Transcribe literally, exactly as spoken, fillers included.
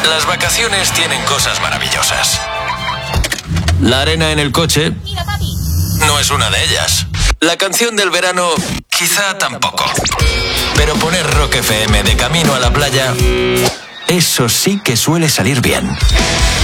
Las vacaciones tienen cosas maravillosas. La arena en el coche no es una de ellas. La canción del verano, quizá tampoco. Pero poner Rock F M de camino a la playa, eso sí que suele salir bien.